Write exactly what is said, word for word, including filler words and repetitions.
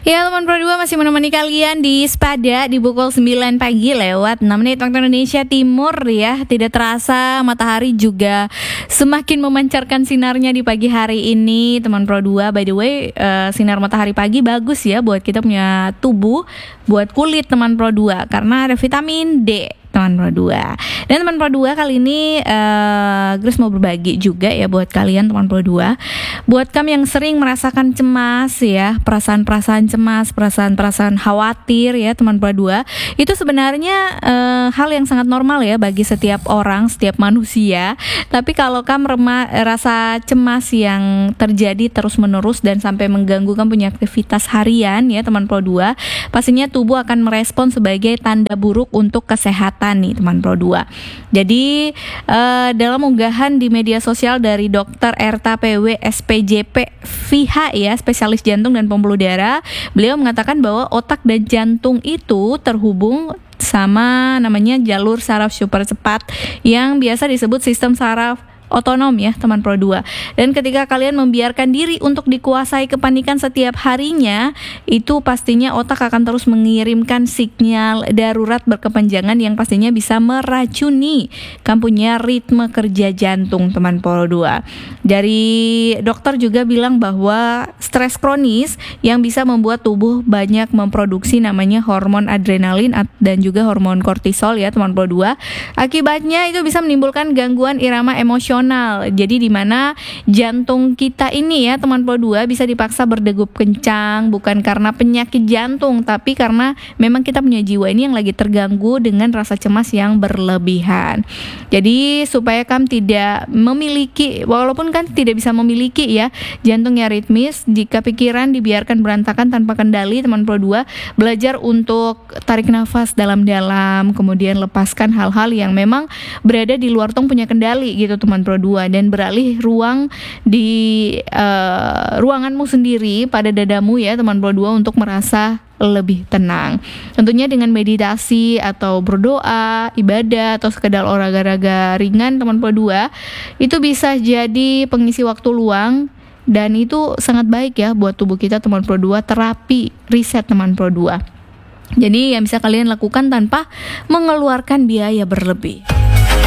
Ya teman Pro dua masih menemani kalian di Spada di pukul sembilan pagi lewat enam menit waktu Indonesia Timur ya. Tidak terasa matahari juga semakin memancarkan sinarnya di pagi hari ini teman Pro dua. By the way, uh, sinar matahari pagi bagus ya buat kita punya tubuh, buat kulit teman Pro dua karena ada vitamin D teman Pro dua. Dan teman Pro dua kali ini uh, Grace mau berbagi juga ya buat kalian teman Pro dua. Buat kami yang sering merasakan cemas ya, perasaan-perasaan cemas, perasaan-perasaan khawatir ya teman Pro dua, itu sebenarnya uh, hal yang sangat normal ya bagi setiap orang, setiap manusia. Tapi kalau kamu rema, rasa cemas yang terjadi terus-menerus dan sampai mengganggu kamu punya aktivitas harian ya teman Pro dua, pastinya tubuh akan merespon sebagai tanda buruk untuk kesehatan nih teman Pro dua. Jadi uh, dalam unggahan di media sosial dari Dokter Erta P W S P J P V H ya, spesialis jantung dan pembuluh darah, beliau mengatakan bahwa otak dan jantung itu terhubung sama namanya jalur saraf super cepat yang biasa disebut sistem saraf otonom ya teman Pro dua. Dan ketika kalian membiarkan diri untuk dikuasai kepanikan setiap harinya, itu pastinya otak akan terus mengirimkan sinyal darurat berkepanjangan yang pastinya bisa meracuni kamu punya ritme kerja jantung teman Pro dua. Dari dokter juga bilang bahwa stres kronis yang bisa membuat tubuh banyak memproduksi namanya hormon adrenalin dan juga hormon kortisol ya teman Pro dua. Akibatnya itu bisa menimbulkan gangguan irama emosional. Jadi di mana jantung kita ini ya teman Pro dua bisa dipaksa berdegup kencang bukan karena penyakit jantung, tapi karena memang kita punya jiwa ini yang lagi terganggu dengan rasa cemas yang berlebihan. Jadi supaya kamu tidak memiliki, walaupun kan tidak bisa memiliki ya jantung yang ritmis, jika pikiran dibiarkan berantakan tanpa kendali teman Pro dua, belajar untuk tarik nafas dalam-dalam, kemudian lepaskan hal-hal yang memang berada di luar tong punya kendali gitu teman Pro dua, dan beralih ruang di uh, ruanganmu sendiri pada dadamu ya teman Pro dua untuk merasa lebih tenang. Tentunya dengan meditasi atau berdoa, ibadah atau sekedar olahraga ringan teman Pro dua, itu bisa jadi pengisi waktu luang dan itu sangat baik ya buat tubuh kita teman Pro dua, terapi reset teman Pro dua. Jadi yang bisa kalian lakukan tanpa mengeluarkan biaya berlebih.